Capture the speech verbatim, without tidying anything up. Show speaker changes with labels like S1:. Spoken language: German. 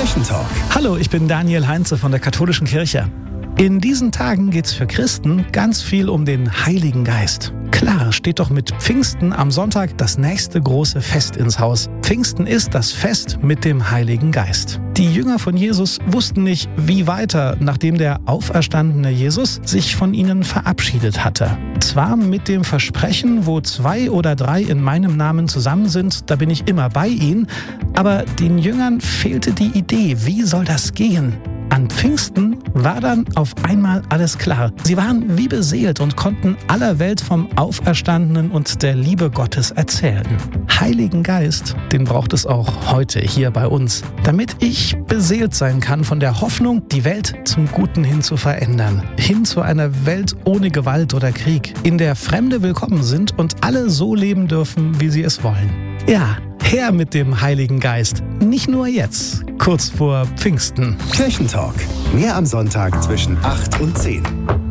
S1: Kirchentalk.
S2: Hallo, ich bin Daniel Heinze von der Katholischen Kirche. In diesen Tagen geht es für Christen ganz viel um den Heiligen Geist. Klar, steht doch mit Pfingsten am Sonntag das nächste große Fest ins Haus. Pfingsten ist das Fest mit dem Heiligen Geist. Die Jünger von Jesus wussten nicht, wie weiter, nachdem der auferstandene Jesus sich von ihnen verabschiedet hatte. Zwar mit dem Versprechen, wo zwei oder drei in meinem Namen zusammen sind, da bin ich immer bei ihnen, aber den Jüngern fehlte die Idee, wie soll das gehen? An Pfingsten war dann auf einmal alles klar. Sie waren wie beseelt und konnten aller Welt vom Auferstandenen und der Liebe Gottes erzählen. Heiligen Geist, den braucht es auch heute hier bei uns, damit ich beseelt sein kann von der Hoffnung, die Welt zum Guten hin zu verändern. Hin zu einer Welt ohne Gewalt oder Krieg, in der Fremde willkommen sind und alle so leben dürfen, wie sie es wollen. Ja, her mit dem Heiligen Geist. Nicht nur jetzt, kurz vor Pfingsten.
S1: Kirchentalk. Mehr am Sonntag zwischen acht und zehn.